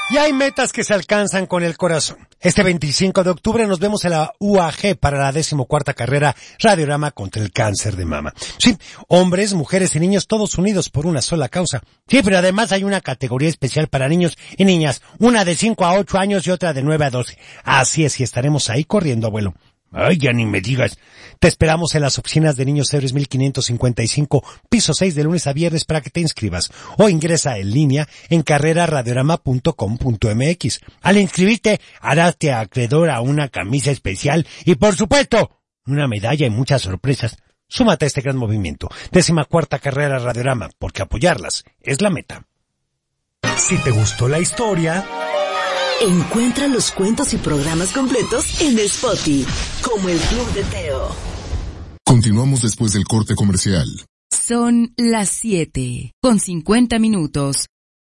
Y hay metas que se alcanzan con el corazón. Este 25 de octubre nos vemos en la UAG para la 14ª carrera Radiorama contra el cáncer de mama. Sí, hombres, mujeres y niños todos unidos por una sola causa. Sí, pero además hay una categoría especial para niños y niñas, una de 5 a 8 años y otra de 9 a 12. Así es, y estaremos ahí corriendo, abuelo. Ay, ya ni me digas. Te esperamos en las oficinas de Niños Héroes 1555, piso 6 de lunes a viernes para que te inscribas. O ingresa en línea en carreraradiorama.com.mx. Al inscribirte, harás acreedor a una camisa especial y, por supuesto, una medalla y muchas sorpresas. Súmate a este gran movimiento. 14ª carrera Radiorama, porque apoyarlas es la meta. Si te gustó la historia... Encuentra los cuentos y programas completos en Spotify, como El Club de Teo. Continuamos después del corte comercial. Son las 7:50.